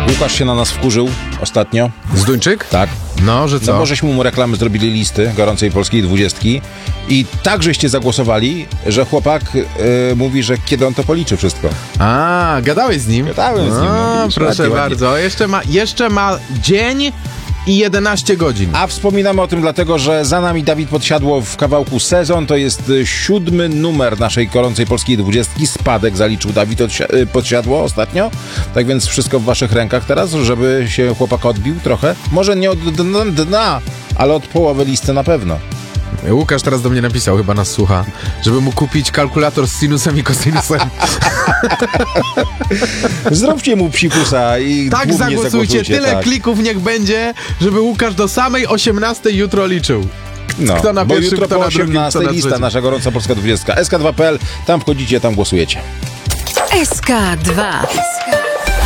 Łukasz się na nas wkurzył ostatnio. Zduńczyk? Tak. No, że co? No bo żeśmy mu reklamy zrobili listy gorącej polskiej 20 i tak żeście zagłosowali, że chłopak mówi, że kiedy on to policzy wszystko. A, gadałeś z nim? Gadałem z nim. No, widzisz, proszę ładnie. bardzo. Jeszcze ma dzień i 11 godzin. A wspominamy o tym dlatego, że za nami Dawid Podsiadło w kawałku Sezon. To jest 7. numer naszej gorącej polskiej 20. Spadek zaliczył Dawid Podsiadło ostatnio. Tak więc wszystko w waszych rękach teraz, żeby się chłopak odbił trochę. Może nie od dna, ale od połowy listy na pewno. Łukasz teraz do mnie napisał, chyba nas słucha, żeby mu kupić kalkulator z sinusem i kosinusem. Zróbcie mu psikusa i Tak, zagłosujcie, tyle tak. klików niech będzie, żeby Łukasz do samej 18 jutro liczył. No, Kto na bo pierwszym, jutro kto po na drugim, 18 kto na lista trzecim. nasza gorąca polska 20. sk2.pl, tam wchodzicie, tam głosujecie. SK2.